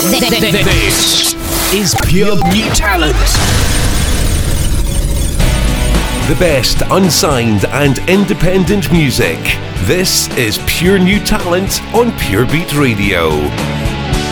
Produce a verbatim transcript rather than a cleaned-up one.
This is Pure New Talent. The best unsigned and independent music. This is Pure New Talent on Pure Beat Radio.